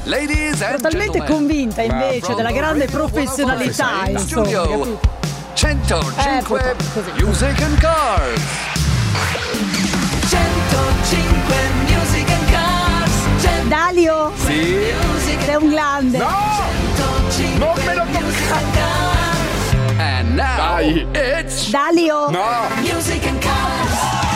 Ladies and talmente gentlemen, convinta invece della grande professionalità, insomma, studio 105 così. Music and Cars. 105 Music and Cars. Dalio, Sì. sei un grande. No! 105 Non me lo Music and Cars. And now Dai. it's Dalio, No! Music and Cars.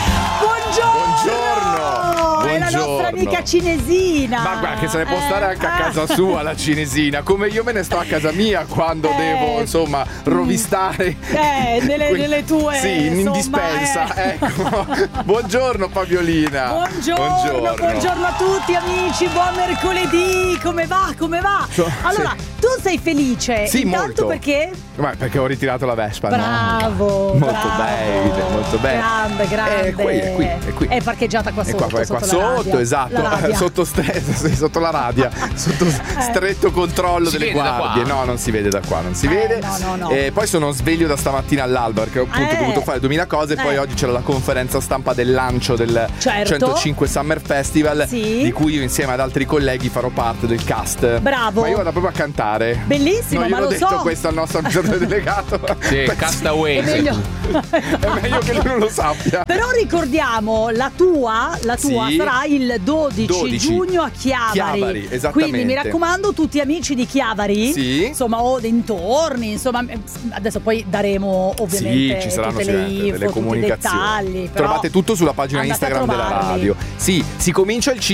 buongiorno. È la nostra Buongiorno. amica cinesina. Ma guarda che se ne può stare anche a casa sua la cinesina, come io me ne sto a casa mia quando devo insomma rovistare nelle tue, sì, in insomma, dispensa. Ecco. Buongiorno Fabiolina. Buongiorno a tutti amici, buon mercoledì. Come va? Allora, tu sei felice? Sì, intanto molto. Perché? Ma perché ho ritirato la Vespa. Bravo, no? bravo. Molto bene. Grande. È qui. È parcheggiata qua sotto. Qua sotto la sotto, radia. esatto. La radia. Sotto stress, sì, sotto la radia, sotto stretto controllo Si delle vede da guardie. qua? No, non si vede da qua, non si vede. No. Poi sono sveglio da stamattina all'alba perché ho appunto dovuto fare 2000 cose. E poi oggi c'era la conferenza stampa del lancio del Certo. 105 Summer Festival, Sì. di cui io insieme ad altri colleghi farò parte del cast. Bravo. Ma io vado proprio a cantare. Bellissimo, No, io ma l'ho lo detto so. questo al nostro amministratore delegato. Sì, Castaway. È meglio. È meglio che lui non lo sappia. Però ricordiamo, la tua Sì. sarà il 12 giugno a Chiavari. Esattamente. Quindi mi raccomando, tutti amici di Chiavari, Sì. insomma, o dintorni, insomma, adesso poi daremo ovviamente Sì, ci saranno tutte le delle info, tutti i comunicazioni. dettagli. Però Trovate tutto sulla pagina andate a Instagram della trovarli. radio. Sì, si comincia il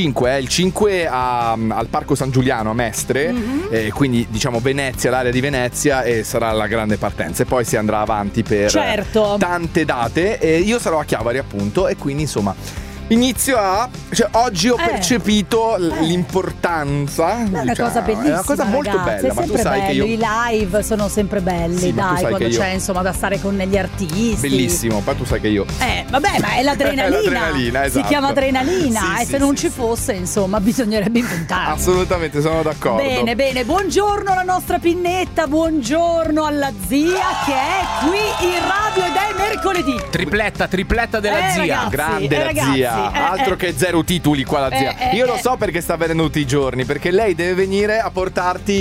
5 al Parco San Giuliano a Mestre, quindi diciamo Venezia, l'area di Venezia, e sarà la grande partenza. E poi si andrà avanti per Certo. tante date. E io sarò a Chiavari appunto, e quindi insomma inizio oggi ho percepito l'importanza. È una cosa bellissima, è una cosa molto ragazzi, bella, è ma tu sempre sai bello, che io i live sono sempre belli, Sì, ma tu dai, sai quando che io- c'è insomma da stare con gli artisti. bellissimo, poi tu sai che io Vabbè, ma è l'adrenalina. È l'adrenalina, esatto. Si chiama adrenalina, Sì, e sì, se non sì, ci sì. fosse, insomma, bisognerebbe inventarlo. assolutamente sono d'accordo. Bene, buongiorno alla nostra Pinnetta, buongiorno alla zia che è qui in radio ed è mercoledì. Tripletta della zia. ragazzi, Grande la ragazzi, zia, altro che zero titoli qua la zia. Io lo so perché sta avvenendo tutti i giorni, perché lei deve venire a portarti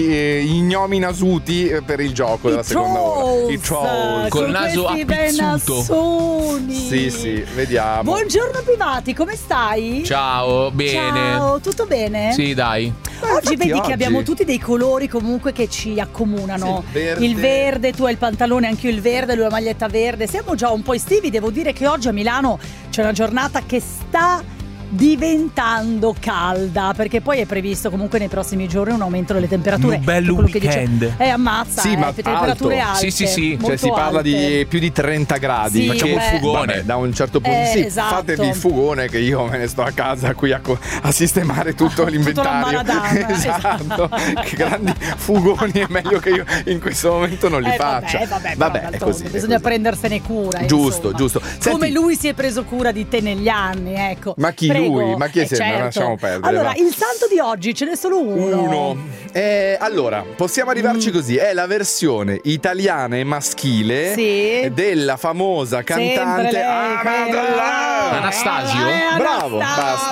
i gnomi nasuti per il gioco della seconda ora. I trolls. Col naso questi bei appizzuto. nassoni. Sì, vediamo. Buongiorno Pivati, come stai? Ciao, bene. Ciao, tutto bene? Sì, dai. Oggi vedi oggi- che abbiamo tutti dei colori comunque che ci accomunano. Sì, verde. Il verde, tu hai il pantalone, anche io il verde, lui la maglietta verde. Siamo già un po' estivi, devo dire che oggi a Milano c'è una giornata che sta diventando calda, perché poi è previsto comunque nei prossimi giorni un aumento delle temperature. Un bello Che quello che weekend. dice, ammazza, Sì, ma temperature alto. alte. Sì. molto Cioè si parla alte. di più di 30 gradi. Sì, Facciamo il fugone. Vabbè, da un certo punto sì, esatto. fatevi il fugone che io me ne sto a casa qui a sistemare tutto l'inventario. l'ambaradana, esatto. Che grandi fugoni è meglio che io in questo momento non li faccia. Vabbè, è così. è bisogna così. prendersene cura. Giusto, insomma. giusto. Come Senti- lui si è preso cura di te negli anni, ecco. Ma chi Prego. lui? Ma chi sei? Certo. Lasciamo perdere. Allora, va. il santo di oggi ce n'è solo uno. Allora, possiamo arrivarci così. È la versione italiana e maschile Sì. della famosa Sempre cantante lei, quella. Anastasio? Bravo, basta.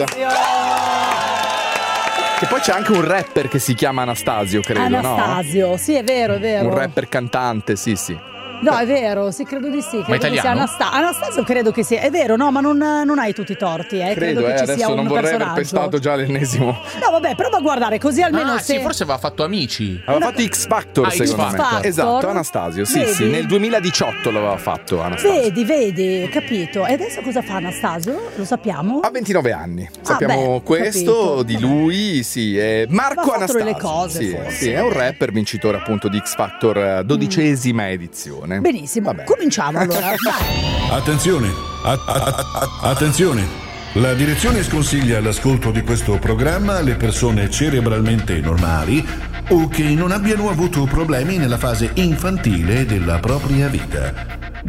Che poi c'è anche un rapper che si chiama Anastasio, credo, Anastasio, sì, è vero. no? Un rapper cantante, sì. No, è vero, sì, credo di sì. Credo che sia italiano? Anastasio credo che sia. È vero, no, ma non hai tutti i torti, credo che ci adesso sia un non vorrei aver personaggio. pestato già l'ennesimo. No, vabbè, prova a guardare così almeno Ah, se. sì, forse aveva fatto Amici. Aveva fatto X Factor, Ah, secondo X me. Factor. Esatto, Anastasio, sì, Vedi? sì. Nel 2018 l'aveva fatto Anastasio. Vedi, capito. E adesso cosa fa Anastasio? Lo sappiamo? Ha 29 anni. Sappiamo beh, questo capito. di lui, sì. È Marco Ma ha fatto Anastasio. delle cose, sì, forse. sì, è un rapper vincitore appunto di X Factor, 12ª edizione. Benissimo, Vabbè. cominciamo allora. Vai. Attenzione, attenzione. La direzione sconsiglia l'ascolto di questo programma alle persone cerebralmente normali o che non abbiano avuto problemi nella fase infantile della propria vita.